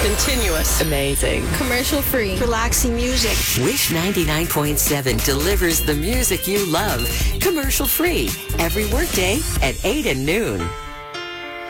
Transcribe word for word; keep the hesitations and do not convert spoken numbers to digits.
Continuous. Amazing. Commercial free. Relaxing music. Wish ninety-nine point seven delivers the music you love. Commercial free. Every workday at eight and noon.